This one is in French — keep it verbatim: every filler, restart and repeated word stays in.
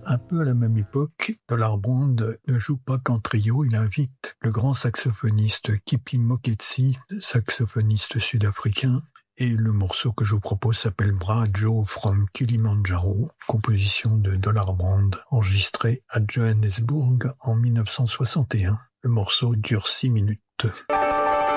Un peu à la même époque, Dollar Brand ne joue pas qu'en trio, il invite le grand saxophoniste Kipi Moeketsi, saxophoniste sud-africain, et le morceau que je vous propose s'appelle Bra Joe from Kilimanjaro, composition de Dollar Brand, enregistrée à Johannesburg en mille neuf cent soixante et un. Le morceau dure six minutes.